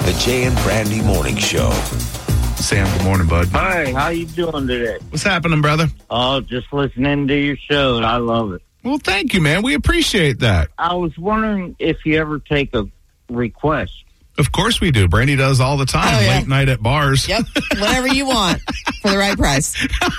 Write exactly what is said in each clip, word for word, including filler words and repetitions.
The Jay and Brandy Morning Show. Sam, good morning, bud. Hi, how you doing today? What's happening, brother? Oh, just listening to your show, and I love it. Well, thank you, man. We appreciate that. I was wondering if you ever take a request. Of course we do. Brandy does all the time, Oh, yeah. late night at bars. Yep, whatever you want for the right price.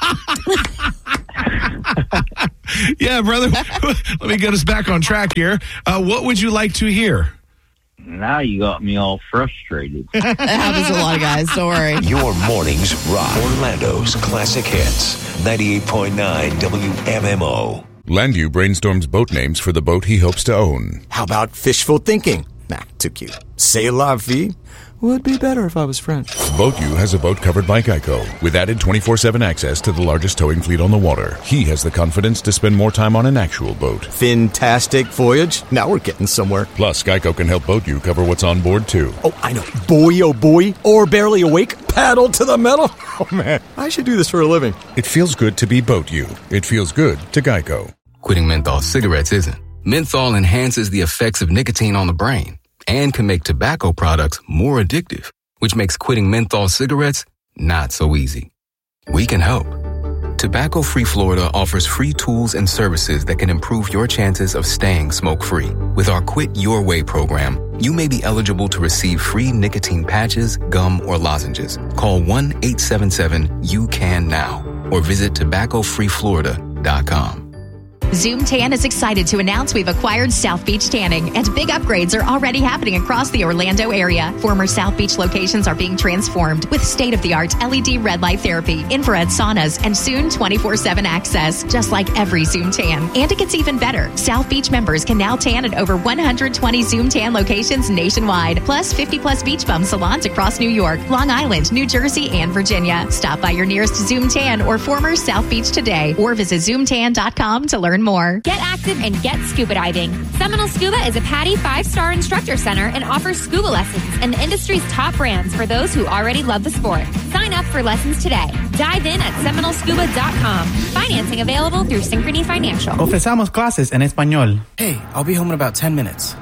Yeah, brother. Let me get us back on track here. Uh, what would you like to hear? Now you got me all frustrated. That happens to a lot of guys. Don't worry. Your mornings rock. Orlando's classic hits. ninety-eight point nine W M M O. Landu brainstorms boat names for the boat he hopes to own. How about fishful thinking? Nah, too cute. C'est la vie. Would be better if I was French. BoatU has a boat covered by Geico with added twenty-four seven access to the largest towing fleet on the water. He has the confidence to spend more time on an actual boat. Fantastic voyage. Now we're getting somewhere. Plus, Geico can help BoatU cover what's on board, too. Oh, I know. Boy, oh boy. Or barely awake. Paddle to the metal. Oh, man. I should do this for a living. It feels good to be BoatU. It feels good to Geico. Quitting menthol cigarettes isn't. Menthol enhances the effects of nicotine on the brain and can make tobacco products more addictive, which makes quitting menthol cigarettes not so easy. We can help. Tobacco-Free Florida offers free tools and services that can improve your chances of staying smoke-free. With our Quit Your Way program, you may be eligible to receive free nicotine patches, gum, or lozenges. Call one eight seven seven U C A N now or visit tobacco free florida dot com. Zoom Tan is excited to announce we've acquired South Beach Tanning, and big upgrades are already happening across the Orlando area. Former South Beach locations are being transformed with state-of-the-art L E D red light therapy, infrared saunas, and soon twenty-four seven access, just like every Zoom Tan. And it gets even better. South Beach members can now tan at over one hundred twenty Zoom Tan locations nationwide, plus fifty plus beach bum salons across New York, Long Island, New Jersey, and Virginia. Stop by your nearest Zoom Tan or former South Beach today, or visit zoom tan dot com to learn more. Get active and get scuba diving. Seminole Scuba is a PADI five-star instructor center and offers scuba lessons and the industry's top brands for those who already love the sport. Sign up for lessons today. Dive in at seminole scuba dot com. Financing available through Synchrony Financial. Ofrecemos clases en español. Hey, I'll be home in about ten minutes.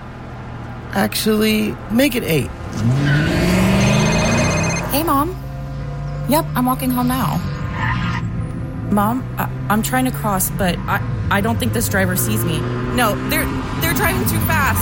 Actually, make it eight. Hey, Mom. Yep, I'm walking home now. Mom, I- I'm trying to cross, but I, I don't think this driver sees me. No, they're they're driving too fast.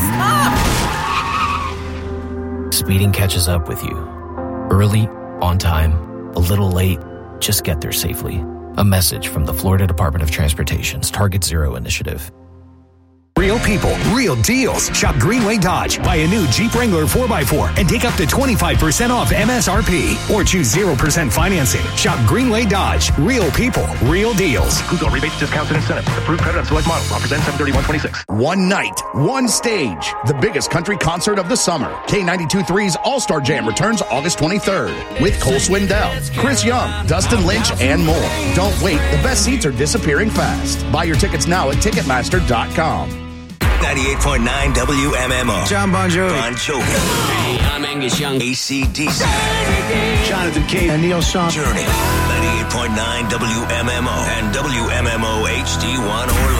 Ah! Speeding catches up with you. Early, on time, a little late, just get there safely. A message from the Florida Department of Transportation's Target Zero initiative. Real people, real deals. Shop Greenway Dodge. Buy a new Jeep Wrangler four by four and take up to twenty-five percent off M S R P. Or choose zero percent financing. Shop Greenway Dodge. Real people, real deals. Includes all rebates, discounts, and incentives. Approved credit on select models. Offer ends seven thirty-one twenty-six. One night, one stage. The biggest country concert of the summer. K ninety-two point three's All-Star Jam returns August twenty-third. With Cole Swindell, Chris Young, Dustin Lynch, and more. Don't wait. The best seats are disappearing fast. Buy your tickets now at ticketmaster dot com. ninety-eight point nine W M M O. John Bon Jovi. Bon Jovi. Hey, I'm Angus Young. A C D C. Jonathan Cage and Neil Sean. Journey. ninety-eight point nine W M M O and W M M O H D one Orlando.